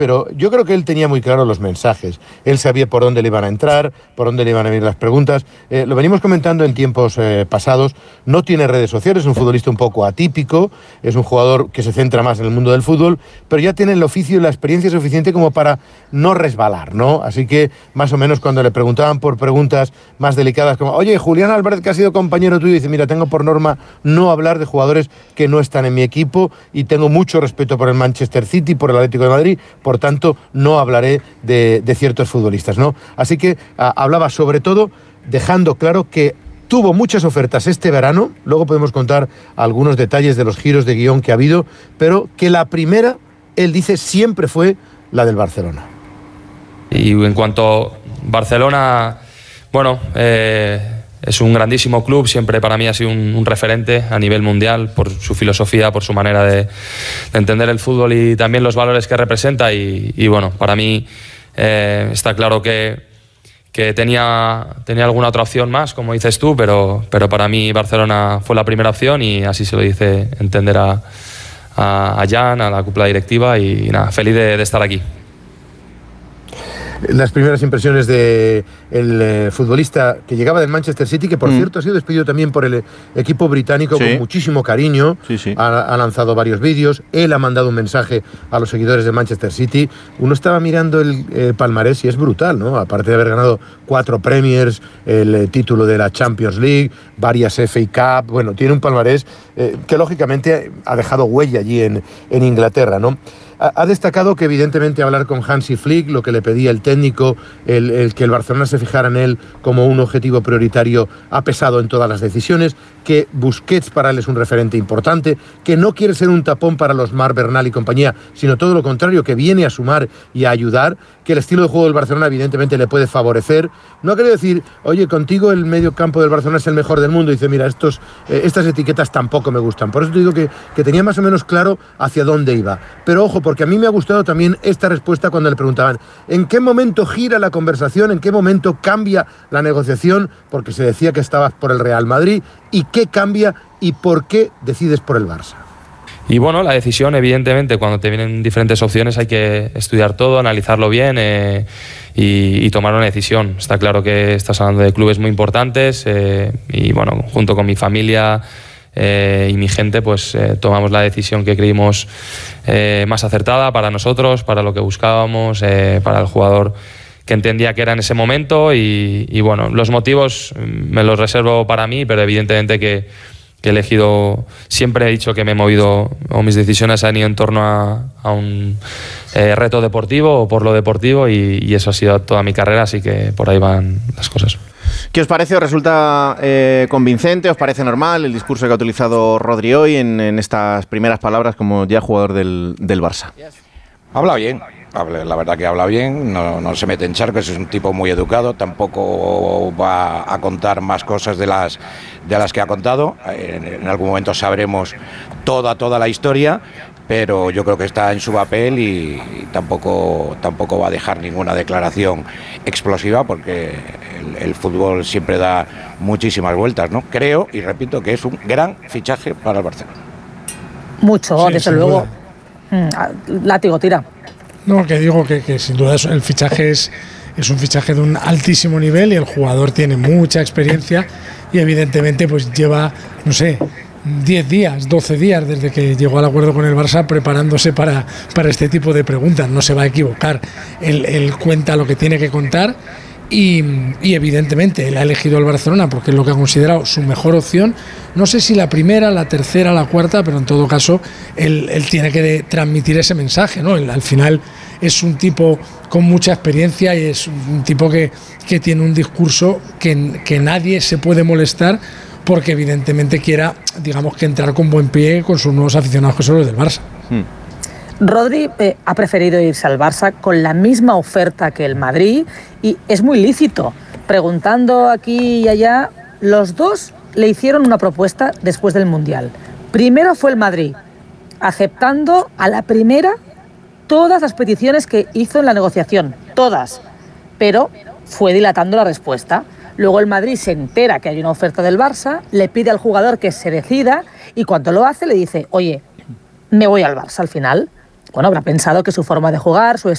Pero yo creo que él tenía muy claro los mensajes. Él sabía por dónde le iban a entrar, por dónde le iban a venir las preguntas. Lo venimos comentando en tiempos pasados. No tiene redes sociales, es un futbolista un poco atípico, es un jugador que se centra más en el mundo del fútbol, pero ya tiene el oficio y la experiencia suficiente como para no resbalar, ¿no? Así que, más o menos, cuando le preguntaban por preguntas más delicadas, como, oye, Julián Álvarez, que ha sido compañero tuyo, dice, mira, tengo por norma no hablar de jugadores que no están en mi equipo y tengo mucho respeto por el Manchester City, por el Atlético de Madrid, por tanto, no hablaré de ciertos futbolistas, ¿no? Así que hablaba sobre todo dejando claro que tuvo muchas ofertas este verano, luego podemos contar algunos detalles de los giros de guión que ha habido, pero que la primera, él dice, siempre fue la del Barcelona. Y en cuanto a Barcelona, bueno, es un grandísimo club, siempre para mí ha sido un referente a nivel mundial por su filosofía, por su manera de entender el fútbol y también los valores que representa y bueno, para mí está claro que tenía alguna otra opción más, como dices tú, pero para mí Barcelona fue la primera opción y así se lo dice entender a Jan, a la cúpula directiva y nada, feliz de estar aquí. Las primeras impresiones del futbolista que llegaba del Manchester City, que por cierto ha sido despedido también por el equipo británico con muchísimo cariño. Sí. Ha lanzado varios vídeos, él ha mandado un mensaje a los seguidores de Manchester City. Uno estaba mirando el palmarés y es brutal, ¿no? Aparte de haber ganado 4 Premiers, el título de la Champions League, varias FA Cup, bueno, tiene un palmarés que lógicamente ha dejado huella allí en Inglaterra, ¿no? Ha destacado que evidentemente hablar con Hansi Flick, lo que le pedía el técnico, el que el Barcelona se fijara en él como un objetivo prioritario, ha pesado en todas las decisiones, que Busquets para él es un referente importante, que no quiere ser un tapón para los Marc Bernal y compañía, sino todo lo contrario, que viene a sumar y a ayudar, que el estilo de juego del Barcelona evidentemente le puede favorecer. No ha querido decir, oye, contigo el medio campo del Barcelona es el mejor del mundo. Dice, mira, estas etiquetas tampoco me gustan. Por eso te digo que tenía más o menos claro hacia dónde iba. Pero ojo, porque a mí me ha gustado también esta respuesta cuando le preguntaban ¿en qué momento gira la conversación? ¿En qué momento cambia la negociación? Porque se decía que estabas por el Real Madrid. ¿Y qué cambia y por qué decides por el Barça? Y bueno, la decisión, evidentemente, cuando te vienen diferentes opciones hay que estudiar todo, analizarlo bien y tomar una decisión. Está claro que estás hablando de clubes muy importantes y bueno, junto con mi familia y mi gente, pues tomamos la decisión que creímos más acertada para nosotros, para lo que buscábamos, para el jugador que entendía que era en ese momento y bueno, los motivos me los reservo para mí, pero evidentemente que he elegido, siempre he dicho que me he movido, o mis decisiones han ido en torno a un reto deportivo o por lo deportivo y eso ha sido toda mi carrera, así que por ahí van las cosas. ¿Qué os parece? ¿Os resulta convincente? ¿Os parece normal el discurso que ha utilizado Rodri hoy en estas primeras palabras como ya jugador del Barça? Habla bien. La verdad que habla bien, no se mete en charcos, es un tipo muy educado, tampoco va a contar más cosas de las que ha contado. En algún momento sabremos toda la historia, pero yo creo que está en su papel y tampoco va a dejar ninguna declaración explosiva porque el fútbol siempre da muchísimas vueltas, ¿no? Creo, y repito, que es un gran fichaje para el Barcelona. Mucho, sí, desde luego. Látigo, tira. No, que digo que sin duda el fichaje es un fichaje de un altísimo nivel y el jugador tiene mucha experiencia y evidentemente pues lleva, no sé, 10 días, 12 días desde que llegó al acuerdo con el Barça preparándose para este tipo de preguntas. No se va a equivocar, él cuenta lo que tiene que contar y evidentemente él ha elegido al Barcelona porque es lo que ha considerado su mejor opción. No sé si la primera, la tercera, la cuarta, pero en todo caso él tiene que transmitir ese mensaje, ¿no? Él, al final es un tipo con mucha experiencia y es un tipo que tiene un discurso que nadie se puede molestar porque evidentemente quiera, digamos, que entrar con buen pie con sus nuevos aficionados que son los del Barça. Rodri ha preferido irse al Barça con la misma oferta que el Madrid y es muy lícito. Preguntando aquí y allá, los dos le hicieron una propuesta después del Mundial. Primero fue el Madrid, aceptando a la primera todas las peticiones que hizo en la negociación, todas, pero fue dilatando la respuesta. Luego el Madrid se entera que hay una oferta del Barça, le pide al jugador que se decida y cuando lo hace le dice, oye, me voy al Barça al final. Bueno, habrá pensado que su forma de jugar, su